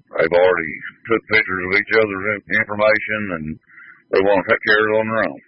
They've already took pictures of each other's information, and they want to take care of it on their own.